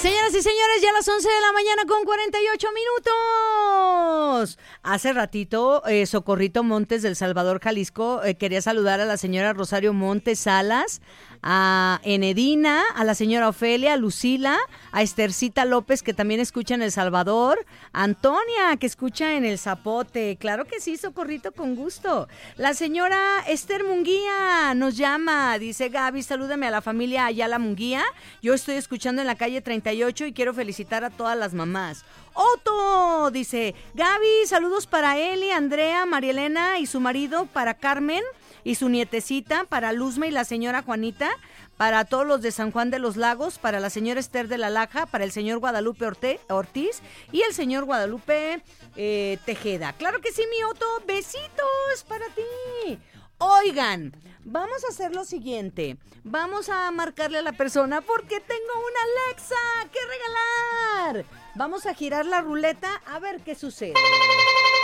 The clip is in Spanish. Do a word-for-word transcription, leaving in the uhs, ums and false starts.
Señoras y señores, ya a las once de la mañana con cuarenta y ocho minutos. Hace ratito, eh, Socorrito Montes del Salvador, Jalisco, eh, quería saludar a la señora Rosario Montes Salas, a Enedina, a la señora Ofelia, a Lucila, a Estercita López, que también escucha en El Salvador, a Antonia, que escucha en El Zapote. Claro que sí, Socorrito, con gusto. La señora Esther Munguía nos llama, dice: Gaby, salúdame a la familia Ayala Munguía. Yo estoy escuchando en la calle treinta y ocho y quiero felicitar a todas las mamás. Otto dice: Gaby, saludos para Eli, Andrea, María Elena y su marido, para Carmen y su nietecita, para Luzma y la señora Juanita, para todos los de San Juan de los Lagos, para la señora Esther de la Laja, para el señor Guadalupe Orte- Ortiz y el señor Guadalupe eh, Tejeda. Claro que sí, mi Otto, besitos para ti. Oigan, vamos a hacer lo siguiente. Vamos a marcarle a la persona porque tengo una Alexa que regalar. Vamos a girar la ruleta a ver qué sucede.